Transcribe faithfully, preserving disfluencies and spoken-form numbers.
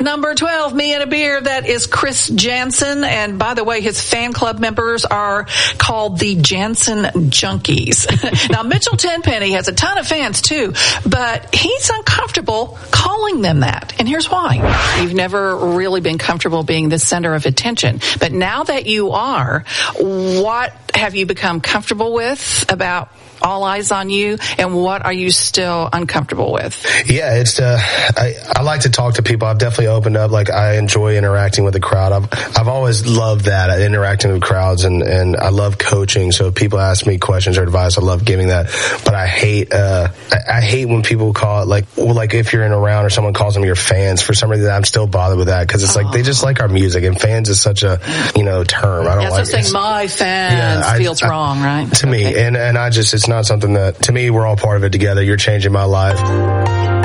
number twelve, Me and a Beer. That is Chris Jansen. And by the way, his fan club members are called the Jansen Junkies. Now, Mitchell Tenpenny has a ton of fans too, but he's uncomfortable calling them that. And here's why. You've never really been comfortable being the center of attention. But now that you are, what have you become comfortable with about All Eyes on You, and what are you still uncomfortable with? Yeah, it's uh, I, I like to talk to people. I've definitely opened up. Like, I enjoy interacting with the crowd. I've I've always loved that, interacting with crowds, and, and I love coaching. So if people ask me questions or advice, I love giving that. But I hate uh, I, I hate when people call it like well, like if you're in a round or someone calls them your fans. For some reason, I'm still bothered with that because it's oh. like they just like our music, and fans is such a you know term. I don't yeah, like so saying my fans yeah, feels I, wrong, right? To okay. me, and and I just it's not something that to me we're all part of it together. You're changing my life.